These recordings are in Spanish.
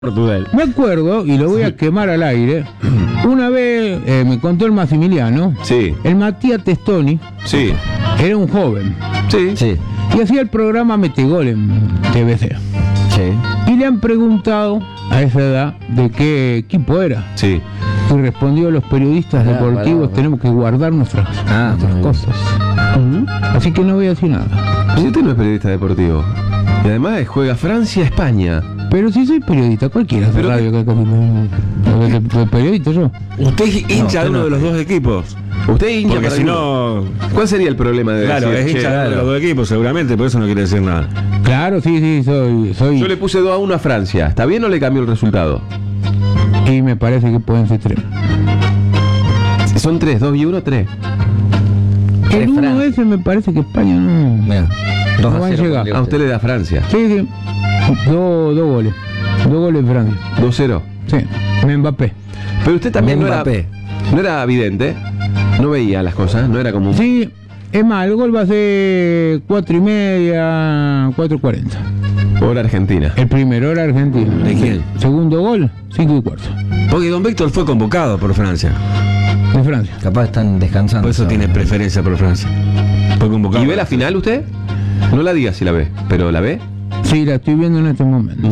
Portugal. Me acuerdo, y lo voy a quemar al aire, una vez me contó el Massimiliano, Sí, el Matías Testoni sí, era un joven sí. Sí, y hacía el programa Metegol en TVC. sí. Y le han preguntado a esa edad de qué equipo era. Sí. Y respondió: los periodistas Pará, deportivos pará. tenemos que guardar nuestras muy bien. cosas. Así que no voy a decir nada. Si usted no es periodista deportivo. Y además juega Francia-España. Pero si soy periodista, cualquiera hace Pero radio periodista yo. Usted es hincha de uno no. de los dos equipos. Usted es hincha Porque para si alguno. no. ¿Cuál sería el problema de Claro, decir, es hincha che, de uno de los dos equipos, seguramente, por eso no quiere decir nada. Claro, sí, soy. yo le puse 2-1 a Francia? ¿Está bien o le cambió el resultado? Y me parece que pueden ser 3. Son 3, 2 y 1, 3. El uno Francia. ese me parece que España no. Mira, 2 No van a llegar. A usted le da Francia. Sí. Dos goles. 2 goles de Francia. 2-0. Sí. Mbappé. Pero usted también Mbappé. no era vidente. No veía las cosas, no era como un... Sí. Es más, el gol va a ser 4:30, 4:40. Por Argentina. El primero era Argentina. ¿De quién? Segundo gol, 5:15. Porque Don Víctor fue convocado por Francia. De Francia. Capaz están descansando. Por eso tiene preferencia por Francia. Fue convocado. ¿Y ve la final usted? No la diga si la ve, pero ¿la ve? Sí, la estoy viendo en este momento.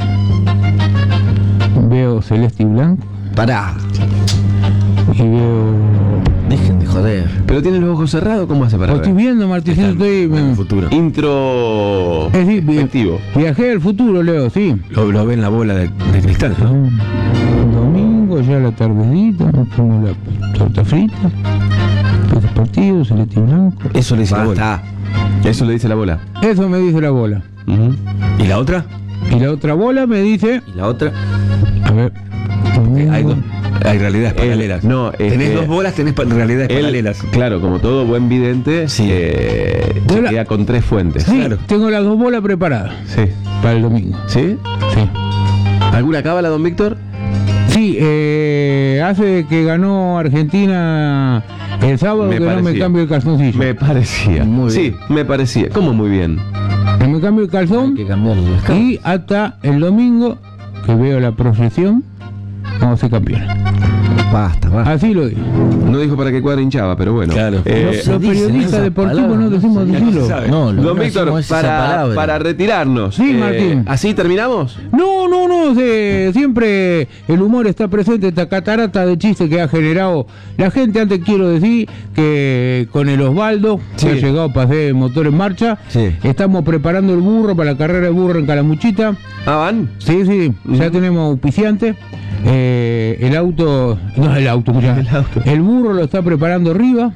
Veo celeste y blanco. Pará. Y veo. Dejen de joder. ¿Pero tiene los ojos cerrados? ¿Cómo hace para Lo estoy ver? viendo, Martín. Estoy. En el futuro. Intro... Es decir, efectivo. viajé al futuro, Leo, sí. Lo ve en la bola de cristal, ¿no? Un domingo, ya a la tardecita, nos fuimos la torta frita, después partido, celeste y blanco. Eso le dice la bola. Basta. Eso le dice la bola. Eso me dice la bola. ¿Y la otra? Y la otra bola me dice. ¿Y la otra? A ver. Hay realidades paralelas. no, tenés dos bolas, tenés realidades paralelas. Claro, como todo buen vidente, Sí. se Bola- queda con 3 fuentes. Sí, claro. tengo las 2 bolas preparadas Sí. para el domingo. ¿Sí? Sí. ¿Alguna cábala, don Víctor? Sí, hace que ganó Argentina el sábado, Me que no me parecía. cambio el calzoncillo. Me parecía. Muy Sí, bien. me parecía. ¿Cómo muy bien? Que me cambio el Hay calzón que cambiar el escala. y hasta el domingo, que veo la proyección, vamos a ser campeones. Basta. Así lo digo. No dijo para qué cuadra hinchaba, pero bueno. Claro. Los dicen periodistas esas deportivos palabras, no decimos no se decirlo. sabe. No, lo Don que Víctor, hacemos es esa para palabra. retirarnos. Sí, Martín. ¿Así terminamos? No, siempre el humor está presente, esta catarata de chistes que ha generado la gente. Antes quiero decir que con el Osvaldo, Sí. que ha llegado para hacer motor en marcha, Sí. estamos preparando el burro para la carrera de burro en Calamuchita. ¿Ah, van? Sí, ya tenemos auspiciante. El auto, ya. El burro lo está preparando arriba.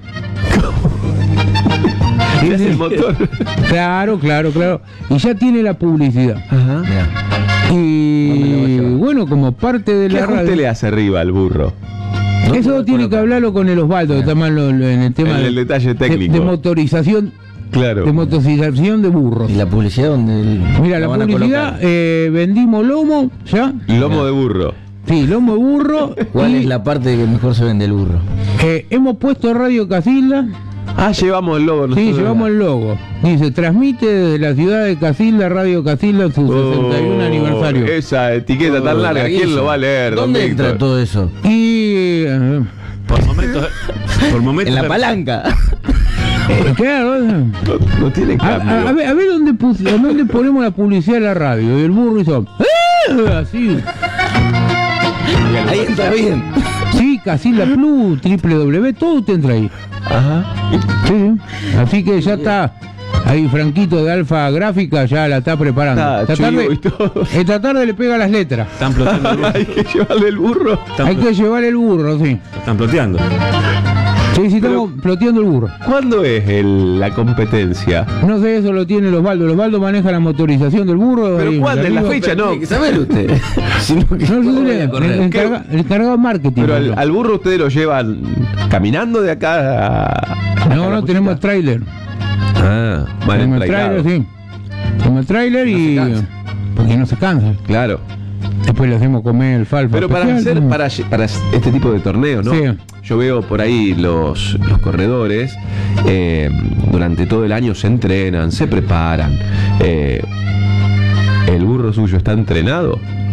¿Qué hace el motor? Claro. Y ya tiene la publicidad. Ajá. Mirá. Y ¿Dónde lo va a llevar? bueno, como parte de ¿Qué la ajuste radio. le hace arriba al burro? ¿No? Eso tiene que hablarlo con el Osvaldo, que está mal en el tema En el detalle técnico. de motorización, Claro. de motorización de burros. ¿Y la publicidad donde Mira, la van a publicidad, colocar? vendimos lomo, ¿ya? Lomo de burro. Sí, lomo de burro. ¿Cuál y, es la parte que mejor se vende el burro? hemos puesto Radio Casilda. Ah, llevamos el logo. Sí, nosotros. llevamos el logo. Dice, transmite desde la ciudad de Casilda, Radio Casilda, en su 61 aniversario. Esa etiqueta tan larga, ¿quién lo va a leer, don ¿Dónde Víctor? entra todo eso? Y... Por momentos. En la palanca. claro, No tiene cambio. a ver dónde ponemos la publicidad de la radio. Y el burro hizo... así. Ahí entra bien. Sí, Casilda Plus, www, todo te entra ahí. Ajá. Sí. Así que ya está. Ahí Franquito de Alfa Gráfica ya la está preparando. Está chivo y todo. Esta tarde le pega las letras. Están ploteando el burro. Hay que llevarle el burro. Hay que llevar el burro, sí. Están ploteando. Sí, estamos ploteando el burro. ¿Cuándo es la competencia? No sé, eso lo tiene el Osvaldo. El Osvaldo maneja la motorización del burro. ¿Pero ahí, cuándo? ¿En la arriba. fecha? No. Tiene que saber usted. Si no, que No, ¿cómo sí, voy a correr? el encargado de marketing. Pero ¿no? al burro ustedes lo llevan caminando de acá a No, tenemos tráiler. Ah, van Tenemos el tráiler, sí. Tenemos el tráiler y... cansa. Porque no se cansa. Claro. Después le hacemos comer el falfa. Pero para especial. para este tipo de torneos, ¿no? Sí. Yo veo por ahí los corredores durante todo el año se entrenan, se preparan. ¿El burro suyo está entrenado?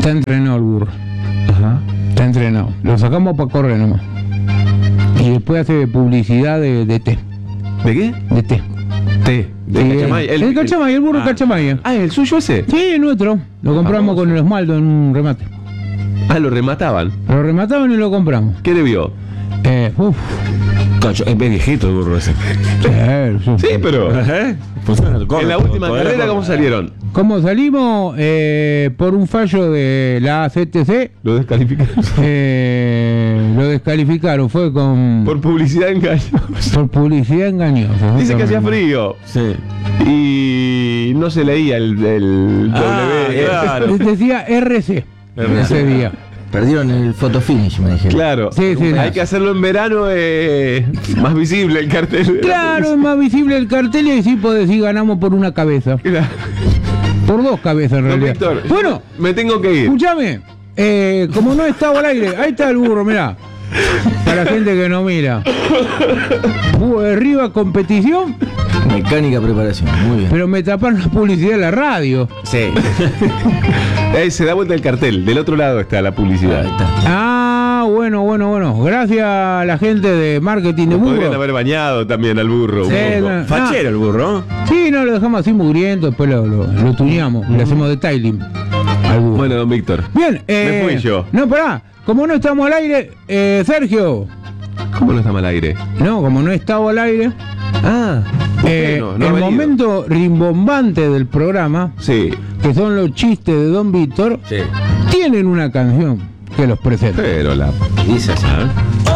Está entrenado el burro. Ajá. Está entrenado. Lo sacamos para correr nomás. Y después hace publicidad de té. ¿De qué? De té. Té. De Sí, Cachamay. el Cachamay, el burro Cachamay. Ah, ¿el suyo ese? Sí, es nuestro. Lo compramos con el Osmaldo en un remate. Ah, lo remataban. Lo remataban y lo compramos. ¿Qué debió? Uf. Es viejito el burro ese. Sí, pero. Funciona, corre, En la última todavía carrera, corre. ¿cómo salieron? ¿Cómo salimos? Por un fallo de la ACTC. Lo descalificaron. Lo descalificaron. Fue con. Por publicidad engañosa. Por publicidad engañosa. Dice que hacía frío. Sí. Y no se leía el W. Claro. Decía RC. Ese día. Perdieron el photo finish, me dijeron. Claro. Sí, sí, Hay sí. que hacerlo en verano, más visible el cartel. Claro, es más visible el cartel y ahí sí podés decir ganamos por una cabeza. Claro. Por dos cabezas en Don realidad. Víctor, Bueno, me tengo que ir. escúchame. Como no estaba al aire, ahí está el burro, mirá. Para la gente que no mira. Arriba competición, Mecánica preparación, muy bien. pero me taparon la publicidad de la radio. Sí. Se da vuelta el cartel. Del otro lado está la publicidad. Ahí está. Ah, bueno. Gracias a la gente de marketing de Podrían burro. haber bañado también al burro. un Sí, poco. no. Fachero el burro. Sí, no lo dejamos así mugriento, después lo tuñamos, le hacemos detailing al burro. Bueno, don Víctor. Bien, Me fui yo. No, pará, como no estamos al aire, Sergio. ¿Cómo no está mal aire? No, como no estaba al aire, Ah, no ha el venido. momento rimbombante del programa, Sí. que son los chistes de Don Víctor, Sí. tienen una canción que los presenta. Pero la. Dice así.